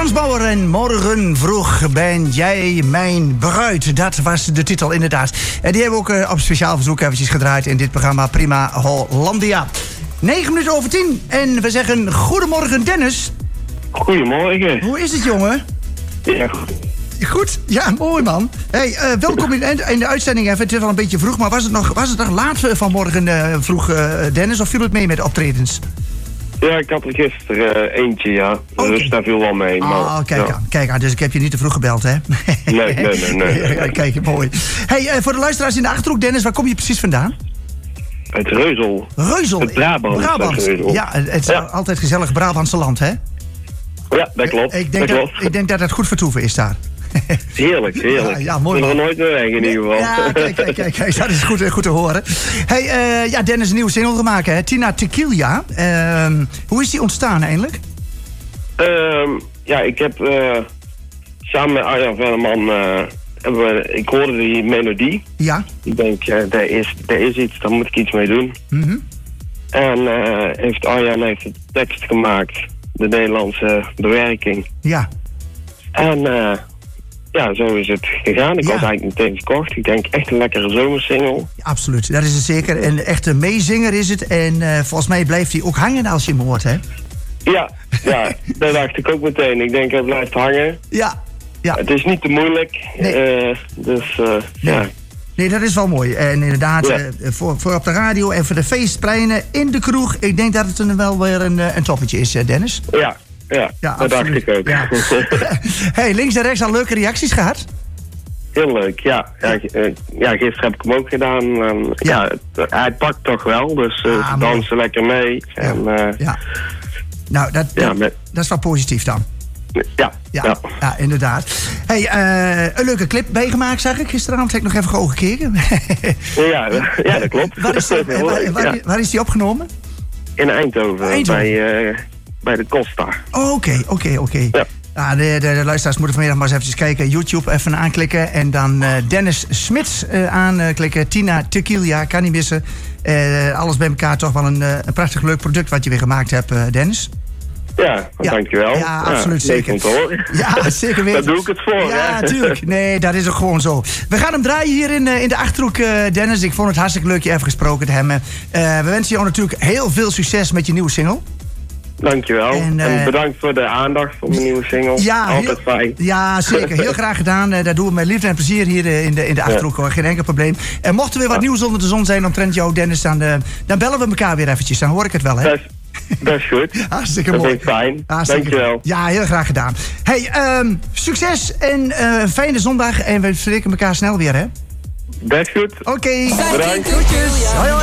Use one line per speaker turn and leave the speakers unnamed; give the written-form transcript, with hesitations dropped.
Frans Bauer en Morgen vroeg ben jij mijn bruid. Dat was de titel inderdaad. En die hebben we ook op speciaal verzoek eventjes gedraaid in dit programma Prima Hollandia. 9:09 en we zeggen goedemorgen Dennis.
Goedemorgen.
Hoe is het jongen?
Ja, goed.
Goed? Ja, mooi man. Hey, welkom in de uitzending even. Het is wel een beetje vroeg, maar was het nog laat vanmorgen vroeg Dennis of viel het mee met de optredens?
Ja, ik had er gisteren eentje, ja.
Okay.
Dus daar viel wel mee. Maar,
kijk aan. Dus ik heb je niet te vroeg gebeld, hè?
Nee.
Kijk, mooi. Hey, voor de luisteraars in de Achterhoek, Dennis, waar kom je precies vandaan?
Het Reuzel.
Reuzel?
Het Brabant.
Ja, het is altijd gezellig Brabantse land, hè?
Ja, dat klopt.
Ik denk dat het goed vertoeven is daar.
Heerlijk.
Ja, mooi.
Ik ben er nooit meer weg in ieder geval.
Ja, kijk, dat is goed te horen. Hey, Dennis, een nieuwe single gemaakt, hè? Tina Tequila. Hoe is die ontstaan eigenlijk?
Ik heb samen met Arjan Velleman... ik hoorde die melodie.
Ja.
Ik denk, er is iets, daar moet ik iets mee doen.
Mm-hmm.
En Arjan heeft de tekst gemaakt. De Nederlandse bewerking.
Ja.
En zo is het gegaan. Ik had eigenlijk meteen verkocht. Ik denk echt een lekkere zomersingle.
Ja, absoluut, dat is het zeker. En echt een meezinger is het. En volgens mij blijft hij ook hangen als je hem hoort, hè?
Ja, dat dacht ik ook meteen. Ik denk hij blijft hangen.
Ja.
Het is niet te moeilijk.
Nee.
Ja.
Nee, dat is wel mooi. En inderdaad, voor op de radio en voor de feestpleinen in de kroeg. Ik denk dat het wel weer een toppetje is, Dennis.
Ja, dat dacht ik ook.
Ja. Hey, links en rechts al leuke reacties gehad?
Heel leuk, ja. Gisteren heb ik hem ook gedaan. Hij pakt toch wel, dus ze dansen lekker mee.
Nou, dat is wel positief dan. Ja, inderdaad. Hey, een leuke clip bijgemaakt, zag ik. Gisteravond heb ik nog even geogen gekeken.
ja, dat klopt.
Waar is die opgenomen?
In Eindhoven. Bij de Costa.
Oké. Ja. De luisteraars moeten vanmiddag maar eens eventjes kijken. YouTube even aanklikken. En dan Dennis Smits aanklikken. Tina Tequila, kan niet missen. Alles bij elkaar toch wel een prachtig leuk product wat je weer gemaakt hebt, Dennis.
Ja, dankjewel.
Ja, absoluut, zeker.
Om te horen.
Ja, zeker weten.
Daar doe ik het voor.
Ja, natuurlijk. Nee, dat is ook gewoon zo. We gaan hem draaien hier in de Achterhoek, Dennis. Ik vond het hartstikke leuk je even gesproken te hebben. We wensen jou natuurlijk heel veel succes met je nieuwe single.
Dankjewel. En bedankt voor de aandacht voor mijn nieuwe single. Ja, altijd fijn.
Ja, zeker. Heel graag gedaan. Dat doen we met liefde en plezier hier in de Achterhoek. Hoor. Geen enkel probleem. En mocht er weer wat nieuws onder de zon zijn omtrent jou, Dennis, dan bellen we elkaar weer eventjes. Dan hoor ik het wel, hè?
Dat is goed.
Hartstikke
mooi.
Dat
is fijn. Dankjewel.
Ja, heel graag gedaan. Hey, succes en een fijne zondag. En we spreken elkaar snel weer, hè?
Dat is goed.
Oké.
Bedankt.
Groetjes. Hoi.